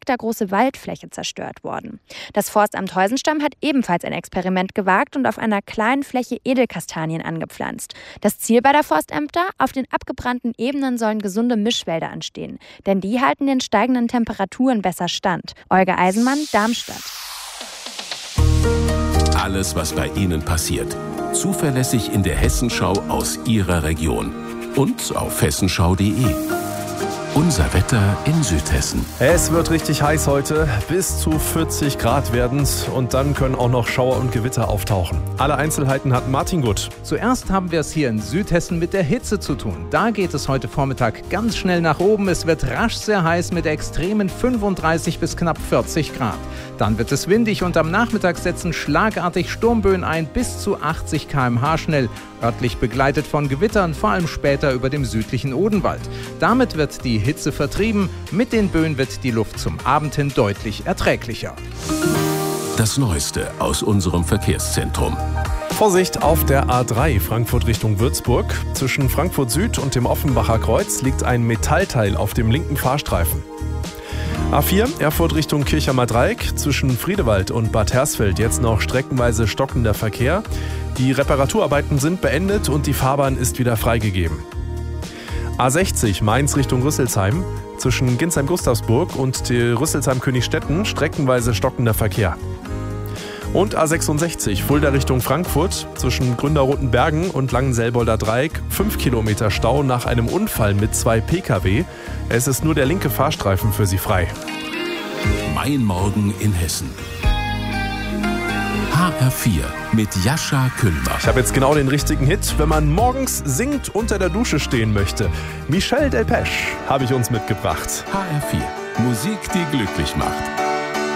Hektar große Waldfläche zerstört worden. Das Forstamt Heusenstamm hat ebenfalls ein Experiment gewagt und auf einer kleinen Fläche Edelkastanien angepflanzt. Das Ziel beider Forstämter: auf den abgebrannten Ebenen sollen gesunde Mischwälder anstehen, denn die halten den steigenden Temperaturen besser stand. Olga Eisenmann, Darmstadt. Alles, was bei Ihnen passiert, zuverlässig in der Hessenschau aus Ihrer Region und auf hessenschau.de. Unser Wetter in Südhessen. Es wird richtig heiß heute, bis zu 40 Grad werden's, und dann können auch noch Schauer und Gewitter auftauchen. Alle Einzelheiten hat Martin Gutt. Zuerst haben wir es hier in Südhessen mit der Hitze zu tun. Da geht es heute Vormittag ganz schnell nach oben. Es wird rasch sehr heiß mit extremen 35 bis knapp 40 Grad. Dann wird es windig und am Nachmittag setzen schlagartig Sturmböen ein, bis zu 80 km/h schnell, örtlich begleitet von Gewittern, vor allem später über dem südlichen Odenwald. Damit wird die Hitze vertrieben, mit den Böen wird die Luft zum Abend hin deutlich erträglicher. Das Neueste aus unserem Verkehrszentrum. Vorsicht auf der A3 Frankfurt Richtung Würzburg. Zwischen Frankfurt Süd und dem Offenbacher Kreuz liegt ein Metallteil auf dem linken Fahrstreifen. A4 Erfurt Richtung Kirchheimer Dreieck. Zwischen Friedewald und Bad Hersfeld jetzt noch streckenweise stockender Verkehr. Die Reparaturarbeiten sind beendet und die Fahrbahn ist wieder freigegeben. A60 Mainz Richtung Rüsselsheim. Zwischen Ginsheim-Gustavsburg und Rüsselsheim-Königstetten streckenweise stockender Verkehr. Und A66 Fulda Richtung Frankfurt. Zwischen Gründerrotenbergen und Langenselbolder Dreieck 5 Kilometer Stau nach einem Unfall mit 2 Pkw. Es ist nur der linke Fahrstreifen für Sie frei. Mein Morgen in Hessen. HR4 mit Jascha Kühlbach. Ich habe jetzt genau den richtigen Hit, wenn man morgens singend unter der Dusche stehen möchte. Michel Delpech habe ich uns mitgebracht. HR4, Musik, die glücklich macht.